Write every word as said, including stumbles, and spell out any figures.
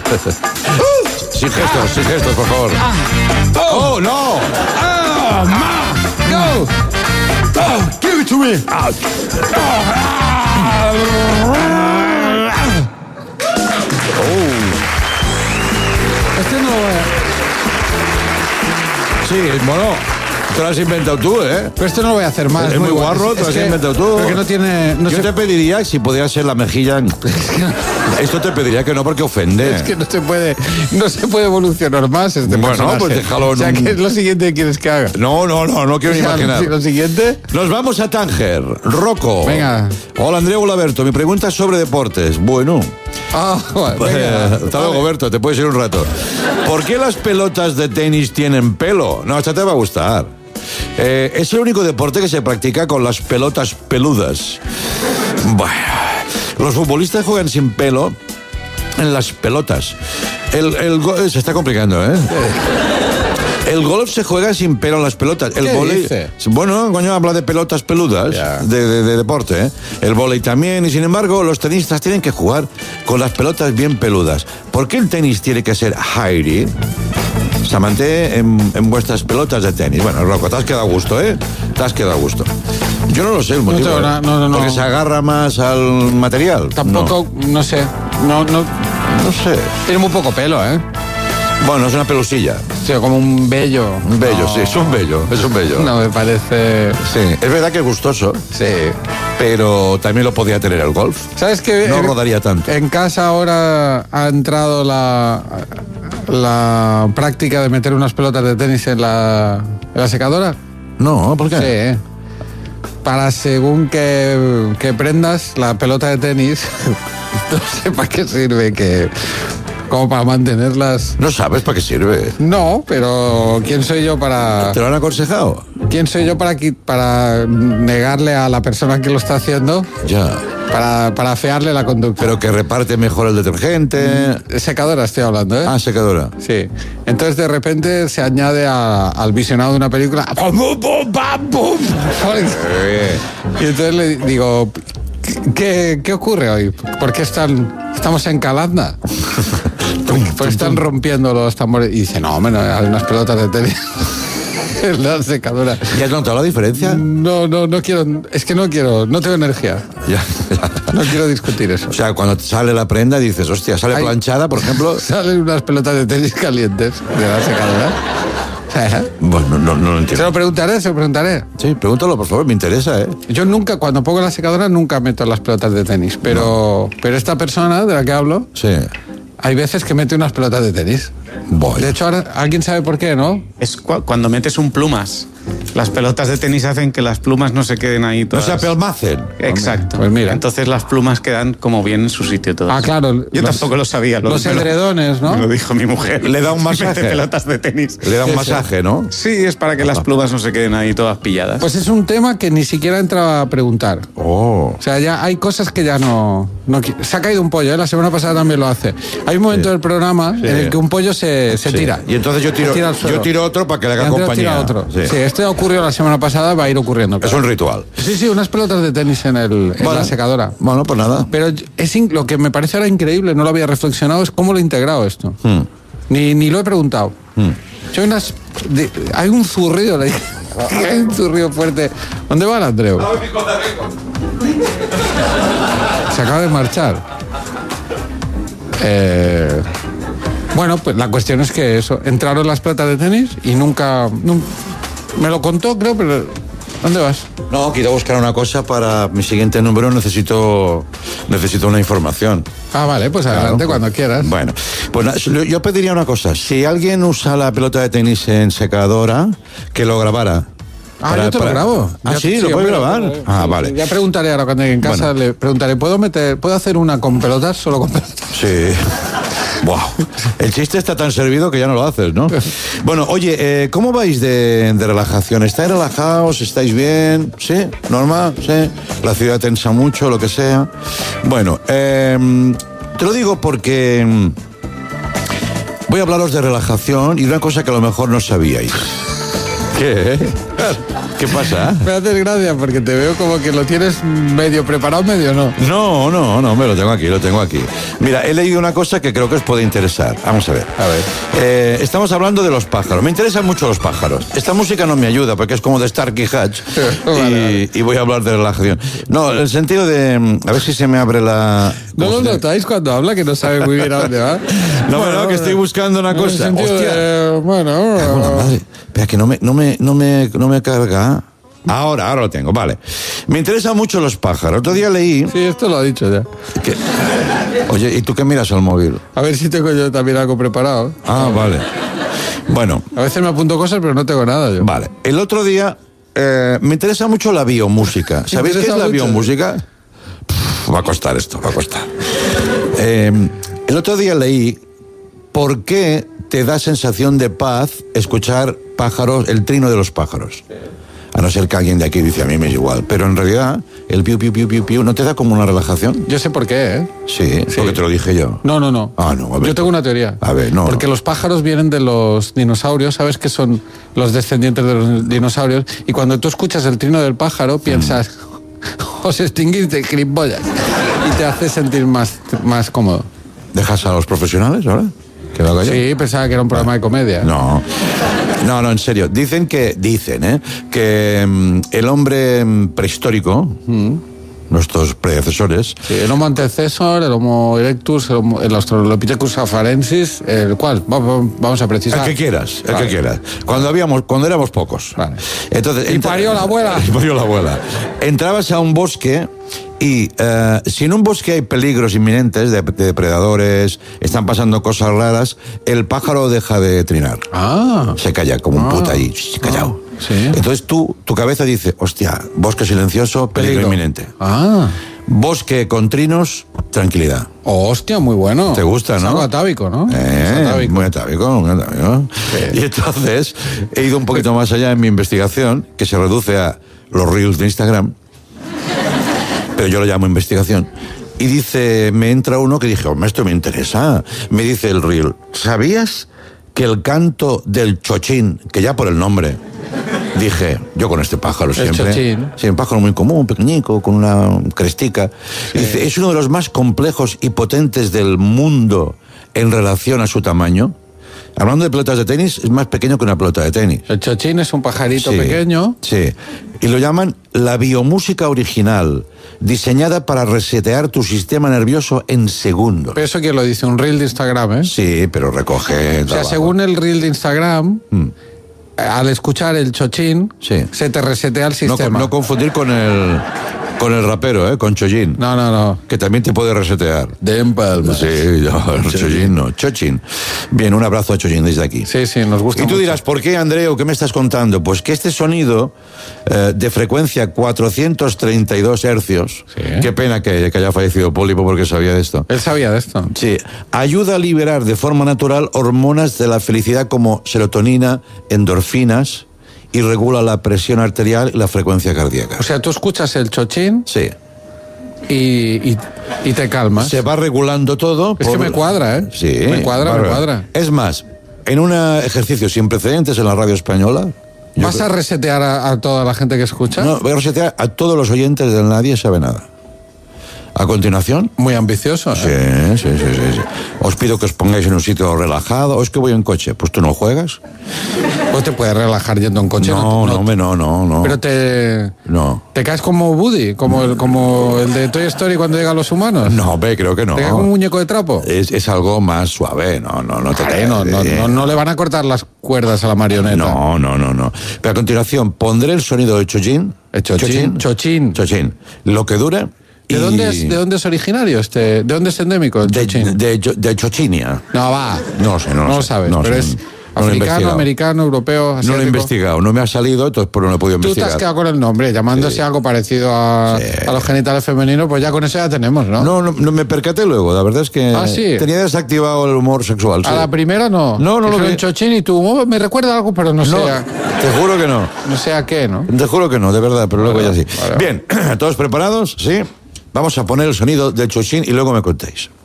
Sin gestos, sin gestos, por favor. ¡Oh, oh no! ¡Oh, ma! ¡Go! ¡Oh, give it to me! ¡Oh! Este no... Sí, bueno, te lo has inventado tú, ¿eh? Pero esto no lo voy a hacer más. Es muy guarro, te lo has inventado tú. Porque no tiene... No Yo se... te pediría, si pudiera ser la mejilla... Esto te pediría que no, porque ofende. Es que no se puede, no se puede evolucionar más este Bueno, personaje. pues déjalo en O sea, un- ¿qué es lo siguiente que quieres que haga? No, no, no, no quiero ni O sea, imaginar. Lo siguiente... Nos vamos a Tánger. Rocco. Venga. Hola, Andrea Olaberto. Mi pregunta es sobre deportes. Bueno. Ah, bueno, Pues, venga. hasta luego, Berto. Te puedes ir un rato. ¿Por qué las pelotas de tenis tienen pelo? No, esta te va a gustar. Eh, es el único deporte que se practica con las pelotas peludas. Bueno, los futbolistas juegan sin pelo en las pelotas. El, el go- se está complicando, ¿eh? El golf se juega sin pelo en las pelotas. El ¿Qué vóley, dice? bueno, coño, habla de pelotas peludas, Ya. de, de- de deporte, ¿eh? El vóley también, y sin embargo, los tenistas tienen que jugar con las pelotas bien peludas. ¿Por qué el tenis tiene que ser hairy? Samante en, en vuestras pelotas de tenis. Bueno, Rocco, te has quedado a gusto, ¿eh? Te has quedado a gusto. Yo no lo sé el motivo. tengo ¿eh? na- no, no, no. Porque se agarra más al material. Tampoco, no, sé. No, no... No, no sé. Tiene muy poco pelo, ¿eh? Bueno, es una pelusilla. O sea, como un vello. Un bello, No. sí, es un bello. Es un bello. No, me parece... Sí, es verdad que es gustoso, Sí. pero también lo podía tener el golf. ¿Sabes qué? No En- rodaría tanto. En casa ahora ha entrado la, la práctica de meter unas pelotas de tenis en la, en la secadora. No, ¿por qué? Sí, ¿eh? Para según que, que prendas la pelota de tenis, no sé para qué sirve, que como para mantenerlas. No sabes para qué sirve. No, pero ¿quién soy yo para ¿Te lo han aconsejado? quién soy yo para qui- para negarle a la persona que lo está haciendo, Ya. para, para afearle la conducta? Pero que reparte mejor el detergente. Secadora estoy hablando, ¿eh? Ah, secadora. Sí. Entonces de repente se añade a- al visionado de una película. ¡Pum, pum, pum, pam, pum! Y entonces le digo, ¿qué, qué ocurre hoy? ¿Por qué están, estamos en Calanda? ¿Por qué- por qué están rompiendo los tambores? Y dice, no, hombre, no, hay unas pelotas de tenis en la secadora. ¿Ya has notado la diferencia? No, no, no quiero, es que no quiero, no tengo energía. Ya, ya. No quiero discutir eso. O sea, cuando te sale la prenda dices, hostia, sale Ay. planchada, por ejemplo. Salen unas pelotas de tenis calientes de la secadora. Bueno, no, no lo Se entiendo. lo preguntaré, se lo preguntaré. Sí, pregúntalo, por favor, me interesa, ¿eh? Yo nunca, cuando pongo la secadora, nunca meto las pelotas de tenis. Pero, pero esta persona de la que hablo, Sí. hay veces que mete unas pelotas de tenis. Voy. De hecho, ahora alguien sabe por qué, ¿no? Es cu- cuando metes un plumas. Las pelotas de tenis hacen que las plumas no se queden ahí No todas. se apelmacen. Exacto. Pues mira. Entonces las plumas quedan como bien en su sitio todas. Ah, claro. Yo los- tampoco lo sabía. Lo, Los me lo- edredones, ¿no? Me lo dijo mi mujer. Le da un Mete masaje. pelotas de tenis. Le da un Sí, masaje, ¿no? Sí, es para que las plumas no se queden ahí todas pilladas. Pues es un tema que ni siquiera entraba a preguntar. Oh. O sea, ya hay cosas que ya no... no qui- se ha caído un pollo, ¿eh? La semana pasada también lo hace. Hay un momento Sí. del programa Sí. en el que un pollo se, se Sí. tira. Y entonces yo tiro, Se tira al suelo. yo tiro otro para que le Y haga Andrés compañía. tira otro. Sí. Sí, esto ocurrió la semana pasada, va a ir ocurriendo. Es un ritual. Sí, sí, unas pelotas de tenis en, el, en Bueno. la secadora. Bueno, pues nada. Pero es in- lo que me parece ahora increíble, no lo había reflexionado, es cómo lo he integrado esto. Hmm. Ni, ni lo he preguntado. Yo hay, unas, de- hay un zurrido, le dije. Hay un zurrido fuerte. ¿Dónde va el Andreu? Se acaba de marchar. Eh, bueno, pues la cuestión es que eso, entraron las pelotas de tenis y nunca, nun- me lo contó, creo, pero ¿dónde vas? No, quiero buscar una cosa para mi siguiente número. Necesito, necesito una información. Ah, vale, pues adelante Claro, cuando quieras. Bueno, pues nada, yo- yo pediría una cosa. Si alguien usa la pelota de tenis en secadora, que lo grabara. Ah, Para- yo te para- lo grabo. Ah, Ya- sí, lo puedes hombre, grabar. lo- Ah, sí, vale. sí. Ya preguntaré ahora cuando llegue en casa, Bueno. le preguntaré, ¿puedo meter, puedo hacer una con pelotas? Solo con pelotas. Sí. Wow. El chiste está tan servido que ya no lo haces, ¿no? Bueno, oye, eh, ¿cómo vais de, de relajación? ¿Estáis relajados? ¿Estáis bien? ¿Sí? ¿Normal? ¿Sí? La ciudad tensa mucho, lo que sea. Bueno, eh, te lo digo porque mm, voy a hablaros de relajación y de una cosa que a lo mejor no sabíais. ¿Qué? ¿Qué pasa? Me haces gracia porque te veo como que lo tienes medio preparado, medio no. No, no, no, me lo tengo aquí, lo tengo aquí. Mira, he leído una cosa que creo que os puede interesar. Vamos a ver. A ver. Eh, estamos hablando de los pájaros. Me interesan mucho los pájaros. Esta música no me ayuda porque es como de Starkey Hatch. Vale, y, vale. y voy a hablar de relajación. No, el sentido de... A ver si se me abre la... ¿No lo notáis cuando habla que no sabe muy bien a dónde va? No, bueno, no, que estoy buscando una en el cosa. sentido Hostia. de, bueno, Bueno, madre. Espera, que no me, no me, no me, no me carga. Ahora, ahora lo tengo, vale. Me interesan mucho los pájaros. Otro día leí... sí, esto lo ha dicho ya. que- Oye, ¿y tú qué miras al móvil? A ver si tengo yo también algo preparado. Ah, vale. Bueno, A veces me apunto cosas, pero no tengo nada yo. vale. El otro día eh, me interesa mucho la biomúsica. ¿Sabéis qué es interesa la mucho. biomúsica? Pff, va a costar esto, va a costar. Eh, el otro día leí por qué te da sensación de paz escuchar pájaros, el trino de los pájaros. A no ser que alguien de aquí dice, a mí me es igual. Pero en realidad, el piu, piu, piu, piu, piu, ¿no te da como una relajación? Yo sé por qué, ¿eh? Sí, porque te lo dije yo. No, no, no. Ah, no, a ver. Yo tengo una teoría. A ver, no. Porque no. los pájaros vienen de los dinosaurios, ¿sabes que son los descendientes de los dinosaurios? Y cuando tú escuchas el trino del pájaro, piensas, os extinguiste, gilipollas. Y te hace sentir más, más cómodo. ¿Dejas a los profesionales ahora? ¿Que lo haga yo? Sí, pensaba que era un programa de comedia. No, no, no, en serio. Dicen que, dicen, ¿eh? Que mm, el hombre mm, prehistórico, nuestros predecesores, Sí, el Homo antecesor, el Homo erectus, el, Homo- el Australopithecus afarensis, el cual, vamos, vamos a el precisar. que quieras, el Vale. que quieras. Cuando habíamos, cuando éramos pocos. Vale. Entonces, Y parió la abuela. Y parió la abuela. Entrabas a un bosque y eh, si en un bosque hay peligros inminentes de, de depredadores, están pasando cosas raras, el pájaro deja de trinar. Ah, Se calla como un puta ahí, shh, callado. sí. Entonces tú, tu cabeza dice, hostia, bosque silencioso, peligro, peligro. inminente. Ah, Bosque con trinos, tranquilidad. oh, hostia, muy bueno. ¿Te gusta, Es no? algo atávico, ¿no? Es Eh, atávico. muy atávico, muy atávico. Sí. Y entonces he ido un poquito más allá en mi investigación, que se reduce a los reels de Instagram, pero yo lo llamo investigación. Y dice, me entra uno que dije, hombre, esto me interesa. Me dice el reel, ¿sabías que el canto del chochín, que ya por el nombre, dije, yo con este pájaro siempre... chochín. Sí, un pájaro muy común, pequeñico, con una crestica. Dice, es uno de los más complejos y potentes del mundo en relación a su tamaño. Hablando de pelotas de tenis, es más pequeño que una pelota de tenis. El chochín es un pajarito Sí, pequeño. Sí. Y lo llaman la biomúsica original, diseñada para resetear tu sistema nervioso en segundos. Pero eso que lo dice un reel de Instagram, ¿eh? Sí, pero recoge... O sea, según el reel de Instagram, al escuchar el chochín, Sí. se te resetea el No, sistema. no confundir con el, con el rapero, ¿eh? Con Chollín. no, no, no. Que también te puede resetear. De empalmas. Sí, no, Chollín no, Chochín. Bien, un abrazo a Chollín desde aquí. Sí, sí, nos gusta Y tú mucho. dirás, ¿por qué, Andreu? ¿Qué me estás contando? Pues que este sonido eh, de frecuencia cuatrocientos treinta y dos hercios, Sí. qué pena que, que haya fallecido Pólipo porque sabía de esto. Él sabía de esto. Sí, ayuda a liberar de forma natural hormonas de la felicidad como serotonina, endorfinas y regula la presión arterial y la frecuencia cardíaca. O sea, tú escuchas el chochín Sí, y, y, y te calmas. se va regulando todo. Es que me cuadra, ¿eh? Sí, Me cuadra, me bárbaro. cuadra. Es más, en un ejercicio sin precedentes en la radio española, yo ¿Vas a resetear a, a toda la gente que escucha? no, voy a resetear a todos los oyentes del Nadie Sabe Nada. A continuación, Muy ambicioso, ¿eh? sí, sí, sí, sí, sí. Os pido que os pongáis en un sitio relajado. O es que voy en coche, pues tú no juegas. Pues te puedes relajar yendo en coche. No, no, hombre, no, no, no. Pero te, No. te caes como Woody, como el, como el de Toy Story cuando llegan los humanos. No, ve, creo que no. ¿Te caes como un muñeco de trapo? Es, es algo más suave, no, no, no te Vale, caes. no, no, no, no le van a cortar las cuerdas a la marioneta. No, no, no, no. Pero a continuación pondré el sonido de Chochín. El chochín, chochín. Chochín. Lo que dure. ¿De y- dónde es, de dónde es originario este? ¿De dónde es endémico el De, chochín? de, de, de Chochinia. No, va. No sé, no lo No lo sé. sabes, No pero sé, es no lo he africano, investigado. americano, europeo, asiático. No lo he investigado, no me ha salido, entonces por no lo he podido Tú te investigar. has quedado con el nombre, llamándose algo parecido a, Sí. a los genitales femeninos, pues ya con eso ya tenemos, ¿no? No, no, no me percaté luego, la verdad es que Ah, ¿sí? tenía desactivado el humor sexual. A sí. la primera no. No, no lo Dijeron vi. chochín y tú, oh, me recuerda algo, pero no, No, sé a, te juro que no. no sé a qué, ¿no? Te juro que no, de verdad, pero luego ya sí. vale. Bien, ¿todos preparados? Sí. Vamos a poner el sonido del Chochín y luego me contéis.